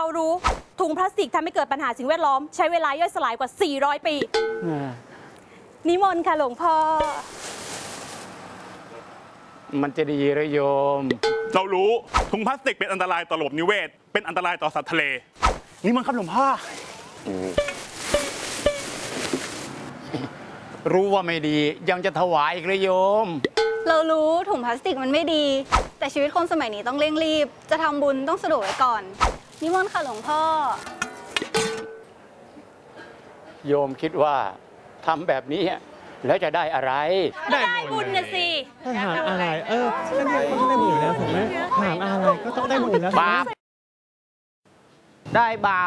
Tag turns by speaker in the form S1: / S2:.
S1: เรารู้ถุงพลาสติกทำให้เกิดปัญหาสิ่งแวดล้อมใช้เวลาย่อยสลายกว่า400 ปีนิมนต์ค่ะหลวงพ่อ
S2: มันจะดีหรือโยม
S3: เรารู้ถุงพลาสติกเป็นอันตรายต่อระบบนิเวศเป็นอันตรายต่อสัตว์ทะเลนี่มันครับหลวงพ่อ
S2: รู้ว่าไม่ดียังจะถวายอีกเลยโยม
S4: เรารู้ถุงพลาสติกมันไม่ดีแต่ชีวิตคนสมัยนี้ต้องเร่งรีบจะทำบุญต้องสะดวกไว้ก่อนนิมนต์ค่ะหลวงพ่อ
S2: โยมคิดว่าทำแบบนี้แล้วจะได้อะไร
S1: ได้บุญนะสิ
S5: ถ้าถามอะไรก็ได้บุญอยู่แล้วผมไหมถามอะไรก็ต้องได้บุญอยู่แล้ว
S2: บาปได้บาป